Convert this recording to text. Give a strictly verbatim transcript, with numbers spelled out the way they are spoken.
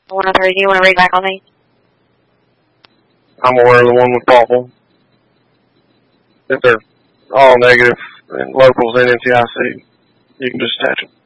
one oh three, do you want to read back on these? I'm aware of the one with Paul. If they're all negative and locals in N C I C, you can just attach them.